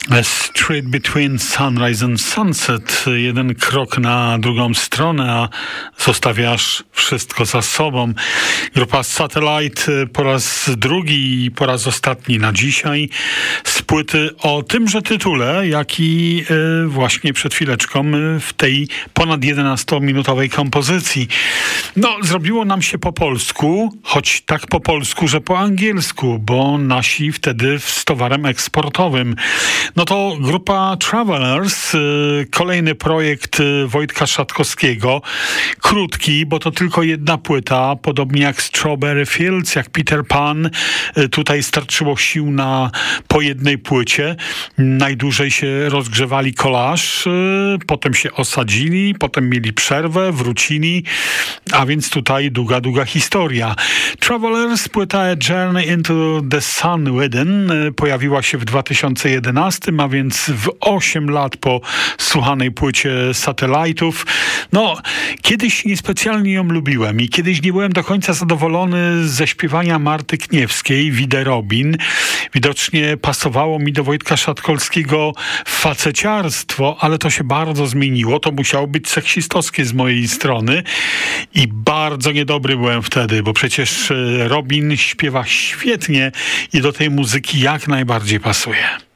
A Street Between Sunrise and Sunset. Jeden krok na drugą stronę, a zostawiasz wszystko za sobą. Grupa Satellite po raz drugi i po raz ostatni na dzisiaj z płyty o tymże tytule, jak i właśnie przed chwileczką w tej ponad 11-minutowej kompozycji. No, zrobiło nam się po polsku, choć tak po polsku, że po angielsku, bo nasi wtedy z towarem eksportowym. No to grupa Travelers, kolejny projekt Wojtka Szatkowskiego, krótki, bo to tylko jedna płyta, podobnie jak Strawberry Fields, jak Peter Pan. Tutaj starczyło sił po jednej płycie. Najdłużej się rozgrzewali kolaż, potem się osadzili, potem mieli przerwę, wrócili, a więc tutaj długa historia. Travelers, płyta A Journey into the Sun Within pojawiła się w 2011, a więc w 8 lat po słuchanej płycie Satellite'ów. No, kiedyś niespecjalnie ją lubiłem i kiedyś nie byłem do końca zadowolony ze śpiewania Marty Kniewskiej, Widę Robin. Widocznie pasowało mi do Wojtka Szatkowskiego faceciarstwo, ale to się bardzo zmieniło. To musiało być seksistowskie z mojej strony i bardzo niedobry byłem wtedy, bo przecież Robin śpiewa świetnie i do tej muzyki jak najbardziej pasuje.